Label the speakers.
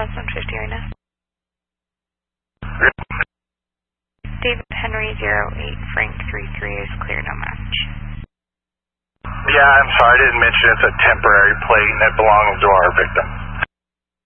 Speaker 1: Southwest 150 right now. David Henry 08 Frank 33 is clear, no match.
Speaker 2: Yeah, I'm sorry, I didn't mention it's a temporary plate and it belongs to our victim.